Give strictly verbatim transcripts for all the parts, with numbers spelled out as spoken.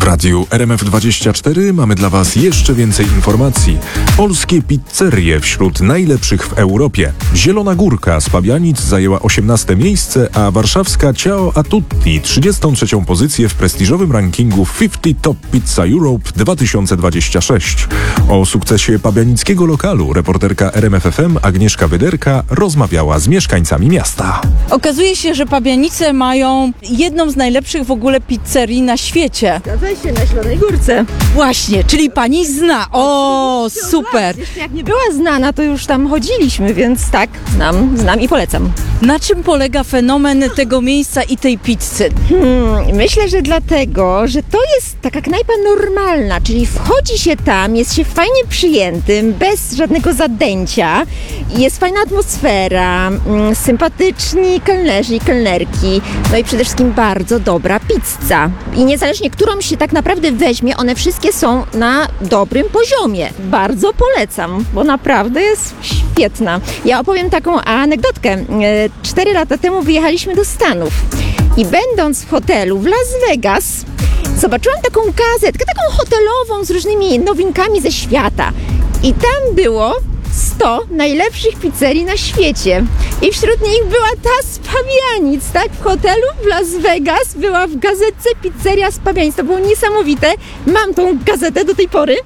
radiu R M F dwadzieścia cztery mamy dla Was jeszcze więcej informacji. Polskie pizzerie wśród najlepszych w Europie. Zielona Górka z Pabianic zajęła osiemnaste miejsce, a warszawska Ciao a Tutti trzydziestą trzecią pozycję w prestiżowym rankingu pięćdziesiąt Top Pizza Europe dwa tysiące dwadzieścia sześć. O sukcesie pabianickiego lokalu reporterka R M F F M Agnieszka Wyderka rozmawiała z mieszkańcami miasta. Okazuje się, że Pabianice mają jedną z najlepszych w ogóle pizzerii na świecie. Zgadza się, na Zielonej Górce. Właśnie, czyli pani zna. O, super. Jeszcze jak nie była znana, to już tam chodziliśmy, więc tak, znam, znam i polecam. Na czym polega fenomen tego miejsca i tej pizzy? Hmm, myślę, że dlatego, że to jest taka knajpa normalna, czyli wchodzi się tam, jest się fajnie przyjętym, bez żadnego zadęcia, jest fajna atmosfera, mm, sympatyczni kelnerzy i kelnerki, no i przede wszystkim bardzo dobra pizza. I niezależnie, którą się tak naprawdę weźmie, one wszystkie są na dobrym poziomie. Bardzo polecam, bo naprawdę jest świetna. Ja opowiem taką anegdotkę. E, Cztery lata temu wyjechaliśmy do Stanów i będąc w hotelu w Las Vegas, zobaczyłam taką gazetkę, taką hotelową z różnymi nowinkami ze świata. I tam było sto najlepszych pizzerii na świecie. I wśród nich była ta z Pabianic, tak? W hotelu w Las Vegas była w gazetce pizzeria z Pabianic. To było niesamowite. Mam tą gazetę do tej pory.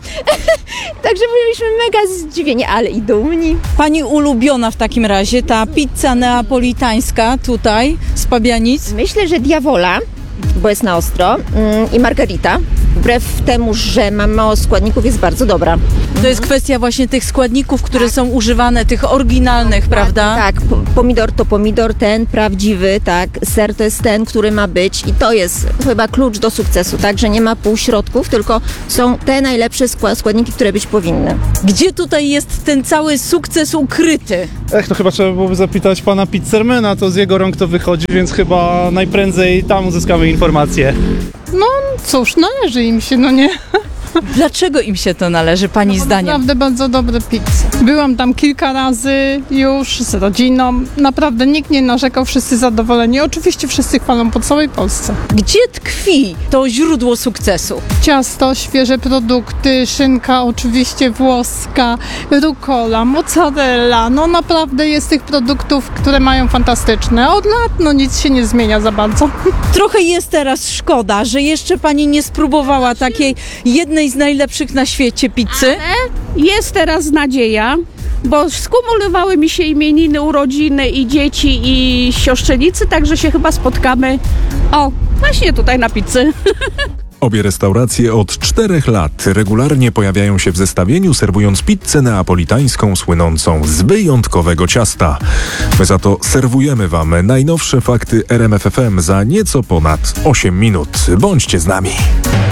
Także byliśmy mega zdziwieni, ale i dumni. Pani ulubiona w takim razie, ta pizza neapolitańska tutaj z Pabianic? Myślę, że Diavola, bo jest na ostro, mm, i Margarita. Wbrew temu, że ma mało składników, jest bardzo dobra. To jest kwestia właśnie tych składników, które tak są używane, tych oryginalnych, tak, prawda? Tak, pomidor to pomidor, ten prawdziwy, tak, ser to jest ten, który ma być i to jest chyba klucz do sukcesu, tak, że nie ma półśrodków, tylko są te najlepsze składniki, które być powinny. Gdzie tutaj jest ten cały sukces ukryty? Ech, to chyba trzeba byłoby zapytać pana pizzermana, to z jego rąk to wychodzi, więc chyba najprędzej tam uzyskamy informacje. No cóż, należy im się, no nie? Dlaczego im się to należy, pani No, zdaniem? naprawdę bardzo dobre pizze. Byłam tam kilka razy już z rodziną. Naprawdę nikt nie narzekał, wszyscy zadowoleni. Oczywiście wszyscy chwalą po całej Polsce. Gdzie tkwi to źródło sukcesu? Ciasto, świeże produkty, szynka oczywiście włoska, rucola, mozzarella. No naprawdę jest tych produktów, które mają fantastyczne. Od lat no nic się nie zmienia za bardzo. Trochę jest teraz szkoda, że jeszcze pani nie spróbowała takiej jednej z najlepszych na świecie pizzy. Jest teraz nadzieja, bo skumulowały mi się imieniny, urodziny i dzieci i siostrzenicy, także się chyba spotkamy, o, właśnie tutaj na pizzy. Obie restauracje od czterech lat regularnie pojawiają się w zestawieniu, serwując pizzę neapolitańską słynącą z wyjątkowego ciasta. My za to serwujemy Wam najnowsze fakty R M F F M za nieco ponad osiem minut. Bądźcie z nami.